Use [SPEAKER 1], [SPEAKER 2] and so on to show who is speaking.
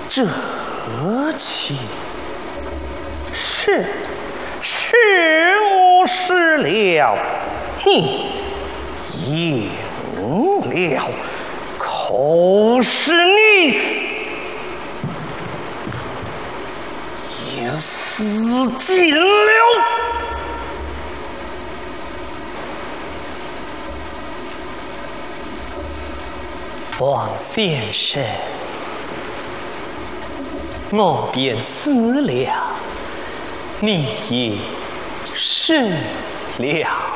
[SPEAKER 1] 这气是我失了，你赢了，可是你也死尽了。
[SPEAKER 2] 王先生，我便死了，你也死了。